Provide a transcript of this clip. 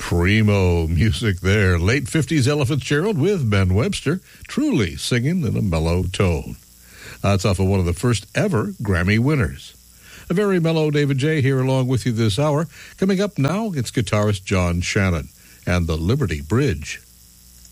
Primo music there. Late 50s Ella Fitzgerald with Ben Webster, truly singing in a mellow tone. That's off of one of the first ever Grammy winners. A very mellow David J. here along with you this hour. Coming up now, it's guitarist John Shannon and the Liberty Bridge.